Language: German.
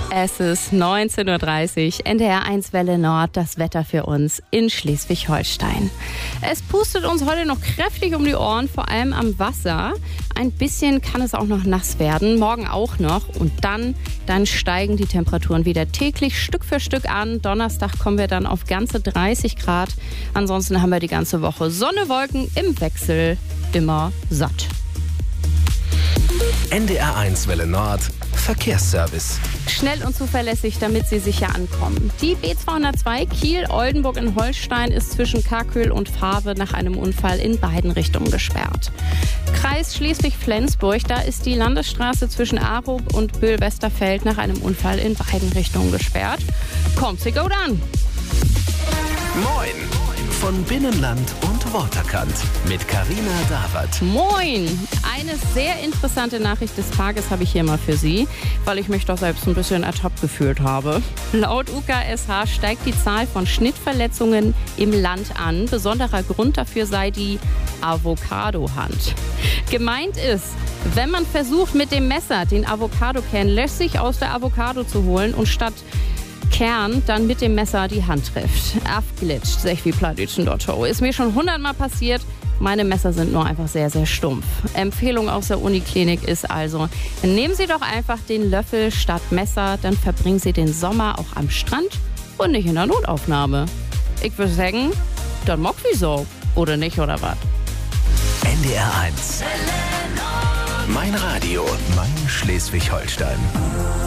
Es ist 19:30 Uhr, NDR 1 Welle Nord, das Wetter für uns in Schleswig-Holstein. Es pustet uns heute noch kräftig um die Ohren, vor allem am Wasser. Ein bisschen kann es auch noch nass werden, morgen auch noch. Und dann steigen die Temperaturen wieder täglich Stück für Stück an. Donnerstag kommen wir dann auf ganze 30 Grad. Ansonsten haben wir die ganze Woche Sonne, Wolken im Wechsel, immer satt. NDR 1 Welle Nord, Verkehrsservice. Schnell und zuverlässig, damit Sie sicher ankommen. Die B202 Kiel-Oldenburg in Holstein ist zwischen Karkül und Fawe nach einem Unfall in beiden Richtungen gesperrt. Kreis Schleswig-Flensburg, da ist die Landesstraße zwischen Arup und Böhl-Westerfeld nach einem Unfall in beiden Richtungen gesperrt. Kommt sie gut an! Moin! Von Binnenland und Waterkant mit Carina Dawert. Moin! Eine sehr interessante Nachricht des Tages habe ich hier mal für Sie, weil ich mich doch selbst ein bisschen ertappt gefühlt habe. Laut UKSH steigt die Zahl von Schnittverletzungen im Land an. Besonderer Grund dafür sei die Avocado-Hand. Gemeint ist, wenn man versucht, mit dem Messer den Avocado-Kern lässig aus der Avocado zu holen und statt Kern dann mit dem Messer die Hand trifft. Aufglitscht, sech wie Plattdeutschen Lotto. Ist mir schon 100-mal passiert. Meine Messer sind nur einfach sehr, sehr stumpf. Empfehlung aus der Uniklinik ist also, nehmen Sie doch einfach den Löffel statt Messer, dann verbringen Sie den Sommer auch am Strand und nicht in der Notaufnahme. Ich würde sagen, dann mock wie so. Oder nicht, oder was? NDR 1. Mein Radio, mein Schleswig-Holstein.